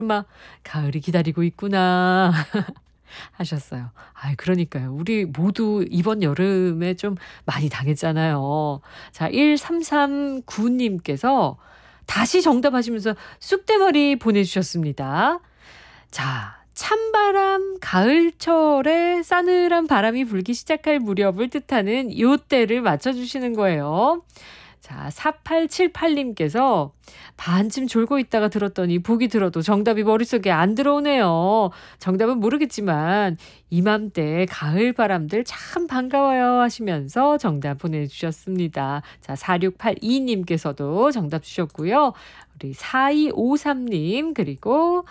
막 '가을이 기다리고 있구나.' 하셨어요. 그러니까요. 우리 모두 이번 여름에 좀 많이 당했잖아요. 자 1339 님께서 다시 정답하시면서 쑥대머리 보내주셨습니다. 자 찬바람 가을철에 싸늘한 바람이 불기 시작할 무렵을 뜻하는 요 때를 맞춰주시는 거예요. 자 4878 님께서 반쯤 졸고 있다가 들었더니 보기 들어도 정답이 머릿속에 안 들어오네요. 정답은 모르겠지만 이맘때 가을 바람들 참 반가워요 하시면서 정답 보내주셨습니다. 자 4682 님께서도 정답 주셨고요. 우리 4253 님 그리고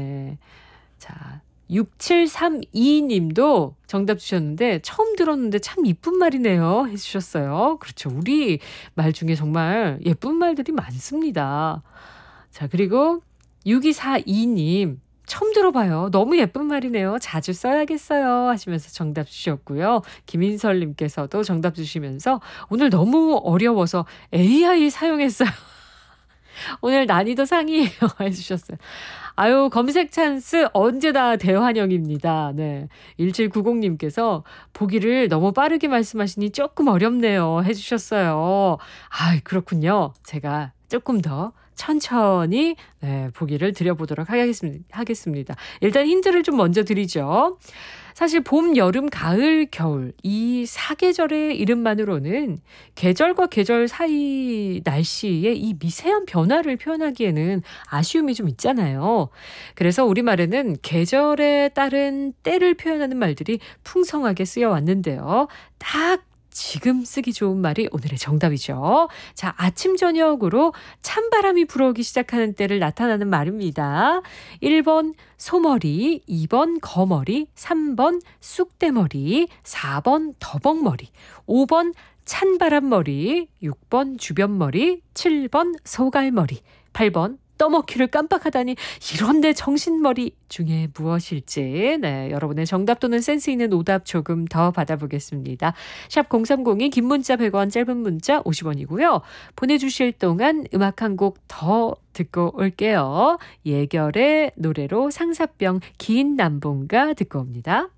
자 6732 님도 정답 주셨는데 처음 들었는데 참 이쁜 말이네요 해 주셨어요. 그렇죠. 우리 말 중에 정말 예쁜 말들이 많습니다. 자 그리고 6242 님 처음 들어봐요. 너무 예쁜 말이네요. 자주 써야겠어요 하시면서 정답 주셨고요. 김인설 님께서도 정답 주시면서 오늘 너무 어려워서 AI 사용했어요. 오늘 난이도 상이에요 해 주셨어요. 검색 찬스 언제나 대환영입니다. 네. 1790 님께서 보기를 너무 빠르게 말씀하시니 조금 어렵네요 해 주셨어요. 그렇군요. 제가 조금 더 천천히 보기를 드려보도록 하겠습니다. 일단 힌트를 좀 먼저 드리죠. 사실 봄, 여름, 가을, 겨울 이 사계절의 이름만으로는 계절과 계절 사이 날씨의 이 미세한 변화를 표현하기에는 아쉬움이 좀 있잖아요. 그래서 우리말에는 계절에 따른 때를 표현하는 말들이 풍성하게 쓰여왔는데요. 딱 지금 쓰기 좋은 말이 오늘의 정답이죠. 자, 아침 저녁으로 찬바람이 불어오기 시작하는 때를 나타나는 말입니다. 1번 소머리, 2번 거머리, 3번 쑥대머리, 4번 더벅머리, 5번 찬바람머리, 6번 주변머리, 7번 소갈머리, 8번 떠먹기를 깜빡하다니 이런 내 정신머리 중에 무엇일지 여러분의 정답 또는 센스 있는 오답 조금 더 받아보겠습니다. 샵 0302 긴 문자 100원 짧은 문자 50원이고요. 보내주실 동안 음악 한 곡 더 듣고 올게요. 예결의 노래로 상사병 긴 남봉가 듣고 옵니다.